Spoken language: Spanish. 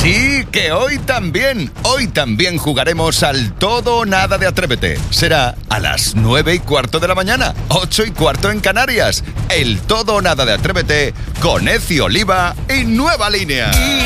Sí, que hoy también jugaremos al todo o nada de Atrévete. Será a las 9:15 de la mañana, 8:15 en Canarias. El todo o nada de Atrévete con Eci Oliva y Nueva Línea.